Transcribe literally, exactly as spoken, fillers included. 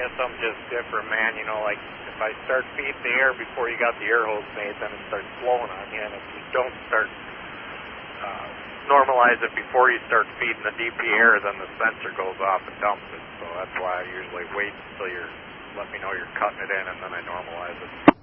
guess I'm just different, man. You know, like if I start feeding the air before you got the air hose made, then it starts flowing on you. And if you don't start uh, normalize it before you start feeding the D P air, then the sensor goes off and dumps it. So that's why I usually wait until you're let me know you're cutting it in, and then I normalize it.